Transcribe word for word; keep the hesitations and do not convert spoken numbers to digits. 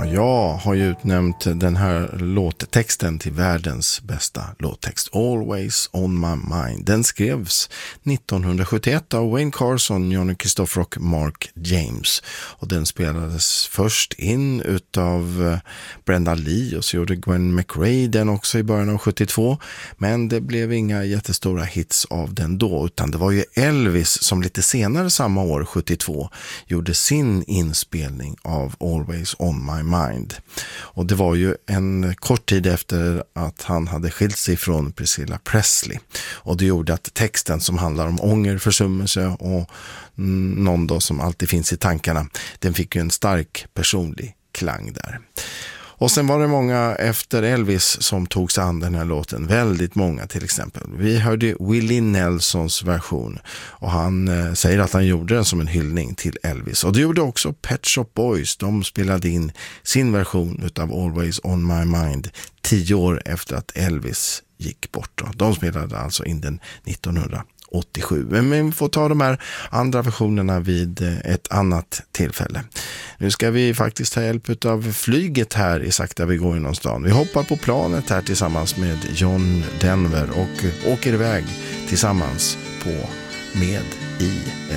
Jag har ju utnämnt den här låttexten till världens bästa låttext. Always on my mind. Den skrevs nittonhundrasjuttioett av Wayne Carson, Johnny Christopher och Mark James. Och den spelades först in utav Brenda Lee och så gjorde Gwen McRae den också i början av sjuttiotvå. Men det blev inga jättestora hits av den då, utan det var ju Elvis som lite senare samma år, sjuttiotvå, gjorde sin inspelning av Always on my mind. Och det var ju en kort tid efter att han hade skilt sig från Priscilla Presley. Och det gjorde att texten som handlar om ånger, försummelse och någon då som alltid finns i tankarna, den fick ju en stark personlig klang där. Och sen var det många efter Elvis som tog sig an den här låten. Väldigt många till exempel. Vi hörde Willie Nelsons version. Och han eh, säger att han gjorde den som en hyllning till Elvis. Och det gjorde också Pet Shop Boys. De spelade in sin version utav Always on my mind tio år efter att Elvis gick bort. Då. De spelade alltså in den nittonhundraåttiosju. Men vi får ta de här andra versionerna vid ett annat tillfälle. Nu ska vi faktiskt ta hjälp av flyget här i sakta vi går inom stan. Vi hoppar på planet här tillsammans med John Denver och åker iväg tillsammans på Med i